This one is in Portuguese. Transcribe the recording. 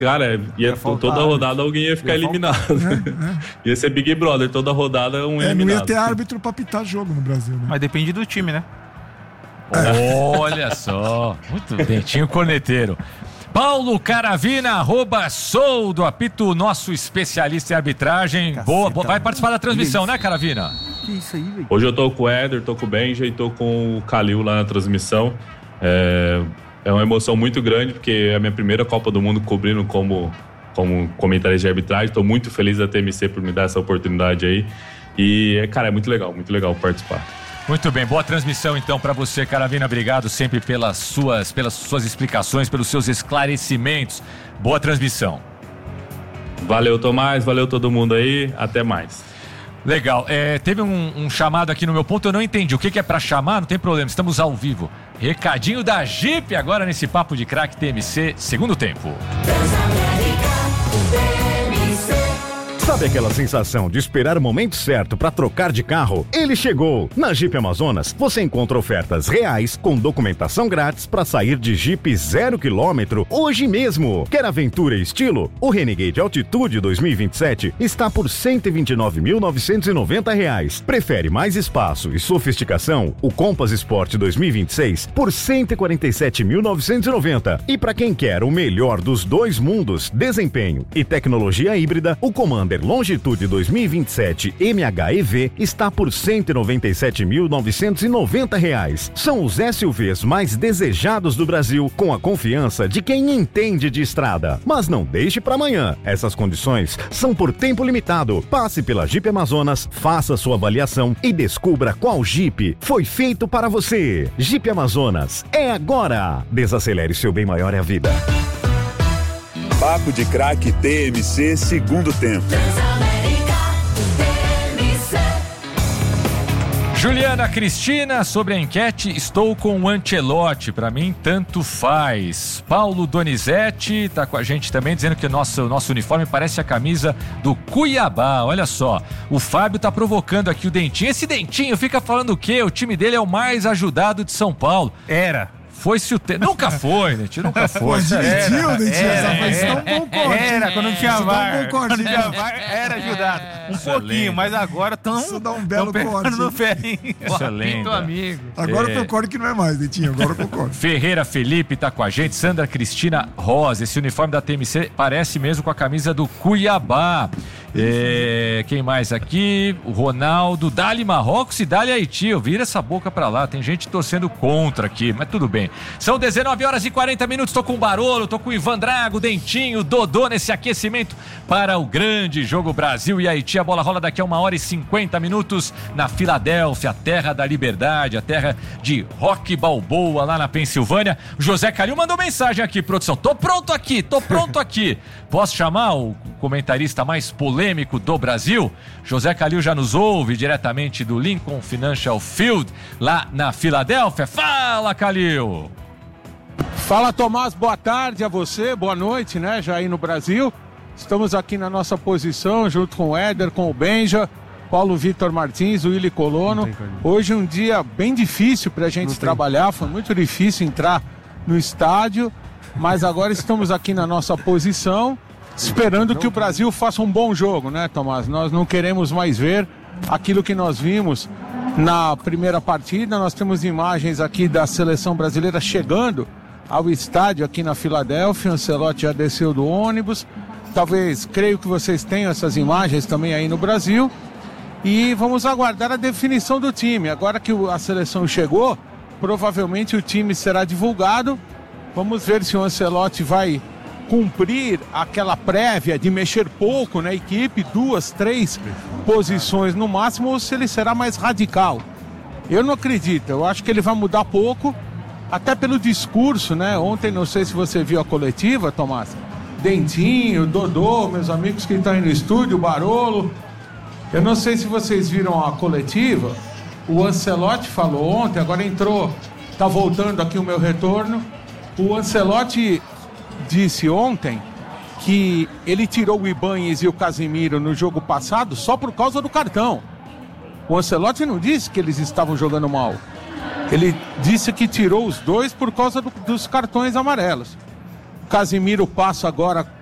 Cara, toda rodada alguém ia ficar eliminado. Ia ser Big Brother, toda rodada eliminado. Não ia ter árbitro pra pitar jogo no Brasil, né? Mas depende do time, né? Olha só, muito bem, tinha o corneteiro. Paulo Caravina, @sou do apito, nosso especialista em arbitragem. Boa, vai participar da transmissão, né, Caravina? Que isso aí, velho? Hoje eu tô com o Éder, tô com o Benja e tô com o Calil lá na transmissão. É uma emoção muito grande, porque é a minha primeira Copa do Mundo cobrindo como comentarista de arbitragem. Estou muito feliz da TMC por me dar essa oportunidade aí. E, cara, é muito legal participar. Muito bem, boa transmissão então para você, Caravina. Obrigado sempre pelas suas explicações, pelos seus esclarecimentos. Boa transmissão. Valeu, Tomás, valeu todo mundo aí. Até mais. Legal, teve um chamado aqui no meu ponto, eu não entendi. O que é para chamar? Não tem problema, estamos ao vivo. Recadinho da Jeep agora nesse Papo de Craque TMC, segundo tempo. Sabe aquela sensação de esperar o momento certo para trocar de carro? Ele chegou! Na Jeep Amazonas, você encontra ofertas reais com documentação grátis para sair de Jeep 0 km hoje mesmo. Quer aventura e estilo? O Renegade Altitude 2027 está por R$ 129.990. Prefere mais espaço e sofisticação? O Compass Sport 2026 por R$ 147.990. E para quem quer o melhor dos dois mundos, desempenho e tecnologia híbrida, o Commander Longitude 2027 MHEV está por R$ 197.990. São os SUVs mais desejados do Brasil, com a confiança de quem entende de estrada. Mas não deixe para amanhã. Essas condições são por tempo limitado. Passe pela Jeep Amazonas, faça sua avaliação e descubra qual Jeep foi feito para você. Jeep Amazonas, é agora! Desacelere, seu bem maior é a vida. Papo de Craque TMC, segundo tempo. Juliana Cristina, sobre a enquete, estou com o Ancelotti. Para mim, tanto faz. Paulo Donizete tá com a gente também, dizendo que o nosso uniforme parece a camisa do Cuiabá. Olha só, o Fábio tá provocando aqui o Dentinho. Esse Dentinho fica falando o quê? O time dele é o mais ajudado de São Paulo. Foi-se o tempo. Nunca foi, Dentinho, nunca foi. Dentinho, quando não tinha VAR. Quando não tinha VAR, era ajudado. Um pouquinho, mas agora isso dá um belo corte. No ferrinho. Excelente. Amigo. Agora eu concordo que não é mais, Dentinho, agora eu concordo. Ferreira Felipe tá com a gente, Sandra Cristina Rosa, esse uniforme da TMC parece mesmo com a camisa do Cuiabá. Quem mais aqui? O Ronaldo, Dali Marrocos e Dali Haiti. Vira essa boca pra lá, tem gente torcendo contra aqui, mas tudo bem. São 19h40, tô com o Barolo, tô com o Ivan Drago, Dentinho, Dodô nesse aquecimento para o grande jogo Brasil e Haiti. A bola rola daqui a 1h50 na Filadélfia, a terra da liberdade, a terra de Rock Balboa, lá na Pensilvânia. O José Calil mandou mensagem aqui, produção. Tô pronto aqui. Posso chamar o comentarista mais polêmico do Brasil? José Calil já nos ouve diretamente do Lincoln Financial Field, lá na Filadélfia. Fala, Calil! Fala, Tomás, boa tarde a você, boa noite, né, já aí no Brasil. Estamos aqui na nossa posição, junto com o Éder, com o Benja, Paulo Vitor Martins, o Willy Colono. Hoje um dia bem difícil pra gente trabalhar, foi muito difícil entrar no estádio, mas agora estamos aqui na nossa posição, esperando que o Brasil faça um bom jogo, né, Tomás? Nós não queremos mais ver aquilo que nós vimos na primeira partida. Nós temos imagens aqui da seleção brasileira chegando ao estádio aqui na Filadélfia. O Ancelotti já desceu do ônibus. Creio que vocês tenham essas imagens também aí no Brasil. E vamos aguardar a definição do time. Agora que a seleção chegou, provavelmente o time será divulgado. Vamos ver se o Ancelotti vai cumprir aquela prévia de mexer pouco na equipe, 2, 3 posições no máximo, ou se ele será mais radical. Eu não acredito, eu acho que ele vai mudar pouco, até pelo discurso, né? Ontem, não sei se você viu a coletiva, Tomás, Dentinho, Dodô, meus amigos que estão aí no estúdio, Barolo, eu não sei se vocês viram a coletiva, o Ancelotti falou ontem, agora entrou, tá voltando aqui o meu retorno, o Ancelotti disse ontem que ele tirou o Ibañez e o Casemiro no jogo passado só por causa do cartão. O Ancelotti não disse que eles estavam jogando mal. Ele disse que tirou os dois por causa dos cartões amarelos. O Casemiro passa agora